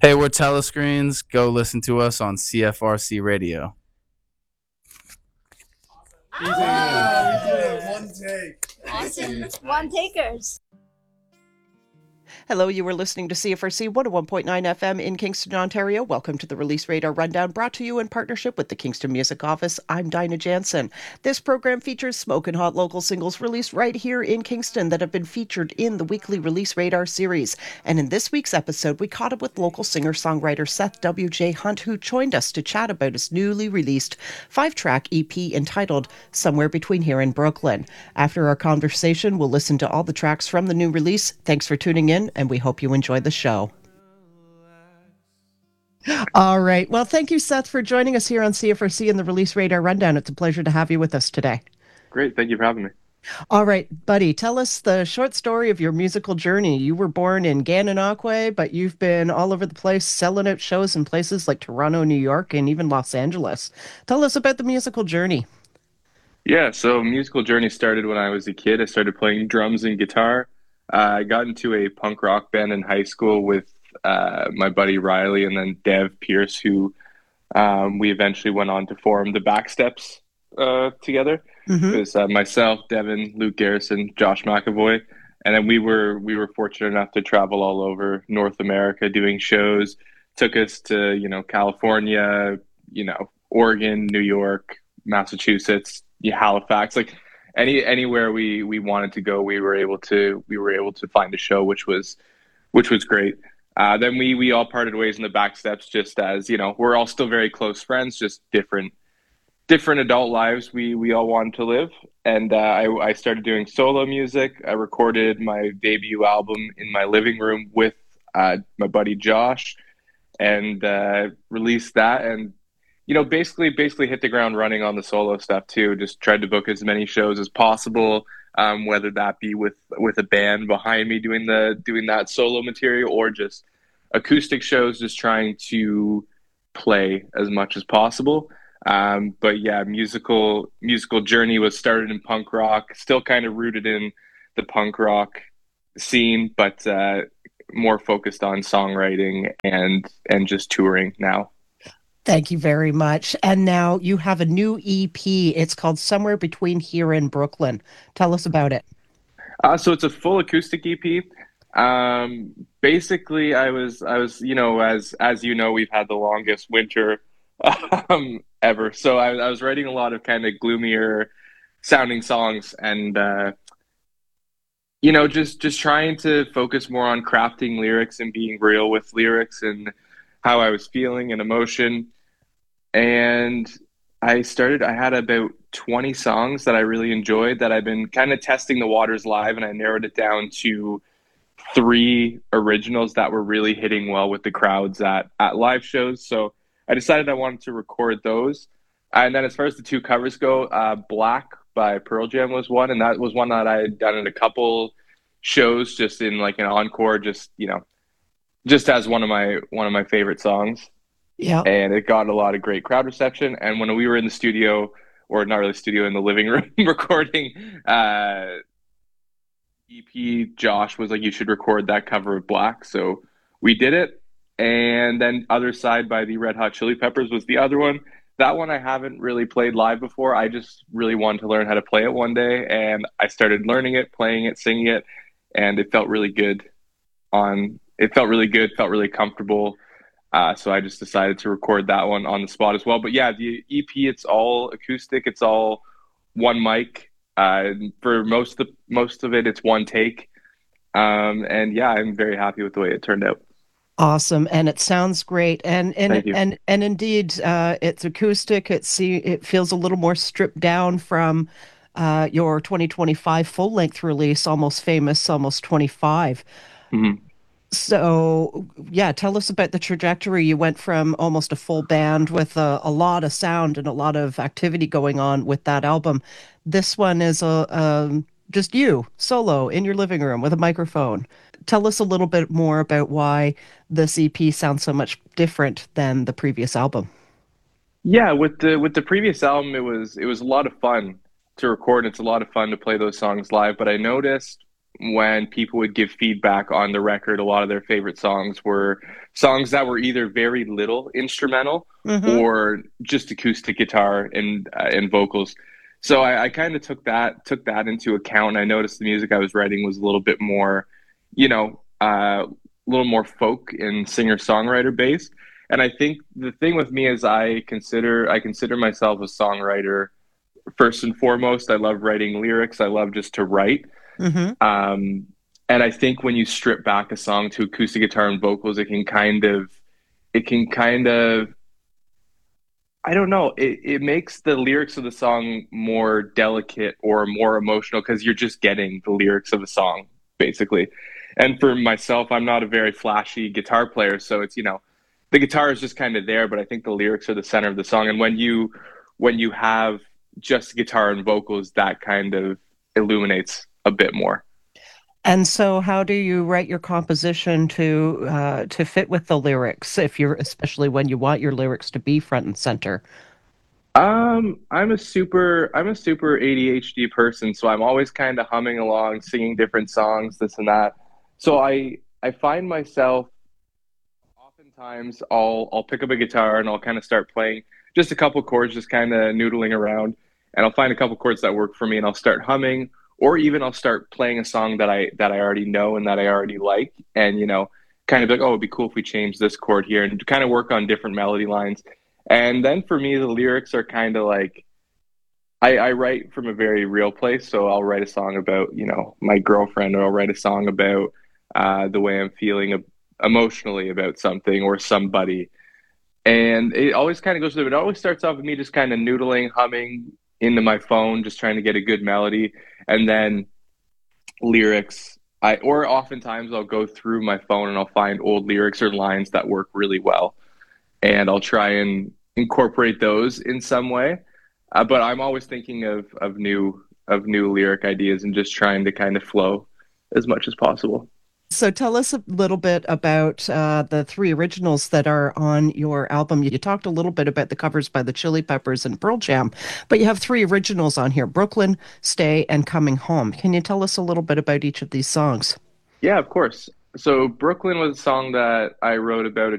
Hey, we're Telescreens. Go listen to us on CFRC Radio. We did it. One take. Awesome. One takers. Hello, you were listening to CFRC 101.9 FM in Kingston, Ontario. Welcome to the Release Radar Rundown, brought to you in partnership with the Kingston Music Office. I'm Dinah Jansen. This program features smoking hot local singles released right here in Kingston that have been featured in the weekly Release Radar series. And in this week's episode, we caught up with local singer-songwriter Seth W.J. Hunt, who joined us to chat about his newly released 5-track EP entitled Somewhere Between Here and Brooklyn. After our conversation, we'll listen to all the tracks from the new release. Thanks for tuning in, and we hope you enjoy the show. All right. Well, thank you, Seth, for joining us here on CFRC and the Release Radar Rundown. It's a pleasure to have you with us today. Great. Thank you for having me. All right, buddy, tell us the short story of your musical journey. You were born in Gananoque, but you've been all over the place selling out shows in places like Toronto, New York, and even Los Angeles. Tell us about the musical journey. Yeah, so musical journey started when I was a kid. I started playing drums and guitar. I got into a punk rock band in high school with my buddy Riley and then Dev Pierce, who we eventually went on to form the Backsteps together. Mm-hmm. It was myself, Devin, Luke Garrison, Josh McAvoy, and then we were fortunate enough to travel all over North America doing shows. Took us to California, Oregon, New York, Massachusetts, Halifax, like anywhere we wanted to go, we were able to find a show, which was great. Then we all parted ways in the Backsteps, just as we're all still very close friends, just different adult lives we all wanted to live. And I started doing solo music. I recorded my debut album in my living room with my buddy Josh, and released that. And basically hit the ground running on the solo stuff too. Just tried to book as many shows as possible, whether that be with a band behind me doing that solo material, or just acoustic shows, just trying to play as much as possible. But yeah, musical journey was started in punk rock, still kind of rooted in the punk rock scene, but more focused on songwriting and just touring now. Thank you very much. And now you have a new EP. It's called Somewhere Between Here and Brooklyn. Tell us about it. So it's a full acoustic EP. Basically, I was as we've had the longest winter ever. So I was writing a lot of kind of gloomier sounding songs, and just trying to focus more on crafting lyrics and being real with lyrics and how I was feeling and emotion. And I had about 20 songs that I really enjoyed that I've been kind of testing the waters live, and I narrowed it down to 3 originals that were really hitting well with the crowds at live shows. So I decided I wanted to record those. And then as far as the 2 covers go, Black by Pearl Jam was one, and that was one that I had done in a couple shows, just in like an encore, just as one of my favorite songs. Yeah. And it got a lot of great crowd reception. And when we were in the studio, or not really studio, in the living room recording EP, Josh was like, you should record that cover of Black. So we did it. And then Other Side by the Red Hot Chili Peppers was the other one. That one I haven't really played live before. I just really wanted to learn how to play it one day. And I started learning it, playing it, singing it. And it felt really good. Felt really comfortable. So I just decided to record that one on the spot as well. But yeah, the EP, it's all acoustic. It's all one mic. For most of it, it's one take. And yeah, I'm very happy with the way it turned out. Awesome, and it sounds great. And Thank you. and indeed, it's acoustic. It feels a little more stripped down from your 2025 full-length release, Almost Famous, Almost 25. Mm-hmm. So, yeah, tell us about the trajectory. You went from almost a full band with a lot of sound and a lot of activity going on with that album. This one is just you, solo, in your living room with a microphone. Tell us a little bit more about why this EP sounds so much different than the previous album. Yeah, with the previous album, it was a lot of fun to record. It's a lot of fun to play those songs live. But I noticed when people would give feedback on the record, a lot of their favorite songs were songs that were either very little instrumental Mm-hmm. or just acoustic guitar and vocals. So I kind of took that into account, and I noticed the music I was writing was a little bit more, a little more folk and singer songwriter based. And I think the thing with me is I consider myself a songwriter first and foremost. I love writing lyrics. I love just to write. Mm-hmm. And I think when you strip back a song to acoustic guitar and vocals, it can kind of, I don't know, it makes the lyrics of the song more delicate or more emotional because you're just getting the lyrics of the song, basically. And for myself, I'm not a very flashy guitar player, so the guitar is just kind of there, but I think the lyrics are the center of the song. And when you have just guitar and vocals, that kind of illuminates a bit more. And so, how do you write your composition to fit with the lyrics? Especially when you want your lyrics to be front and center. I'm a super ADHD person, so I'm always kind of humming along, singing different songs, this and that. So I find myself oftentimes I'll pick up a guitar and I'll kind of start playing just a couple chords, just kind of noodling around, and I'll find a couple chords that work for me, and I'll start humming, or even I'll start playing a song that I already know and that I already like, and kind of like, oh, it'd be cool if we change this chord here, and kind of work on different melody lines. And then for me, the lyrics are kind of like I write from a very real place, so I'll write a song about my girlfriend, or I'll write a song about the way I'm feeling emotionally about something or somebody. And it always kind of goes through. It always starts off with me just kind of noodling, humming into my phone, just trying to get a good melody, and then lyrics. Or oftentimes I'll go through my phone and I'll find old lyrics or lines that work really well, and I'll try and incorporate those in some way. But I'm always thinking of new lyric ideas and just trying to kind of flow as much as possible. So, tell us a little bit about the three originals that are on your album. You talked a little bit about the covers by the Chili Peppers and Pearl Jam, but you have three originals on here: Brooklyn, Stay, and Coming Home. Can you tell us a little bit about each of these songs? Yeah, of course. So Brooklyn was a song that I wrote about a